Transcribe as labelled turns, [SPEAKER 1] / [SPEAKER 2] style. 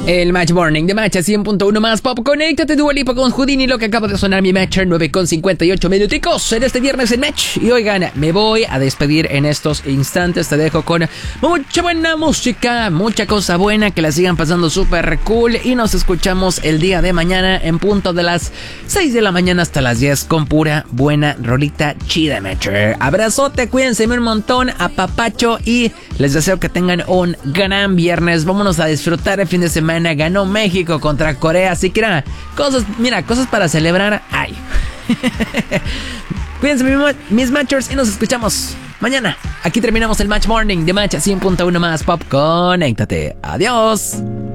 [SPEAKER 1] El Match Morning de Match a 100.1 más pop. Conéctate Dua Lipa con Houdini, lo que acaba de sonar mi Match 9:58 minuticos en este viernes en Match. Y oigan, me voy a despedir en estos instantes. Te dejo con mucha buena música, mucha cosa buena, que la sigan pasando súper cool. Y nos escuchamos el día de mañana en punto de las 6 de la mañana hasta las 10 con pura buena rolita chida, Matcher. Abrazote, cuídense un montón, apapacho y les deseo que tengan un gran viernes. Vámonos a disfrutar el fin de semana. Ganó México contra Corea, así que cosas para celebrar hay. Cuídense mis Matchers y nos escuchamos mañana. Aquí terminamos el Match Morning de Match a 100.1 más pop. Conéctate. Adiós.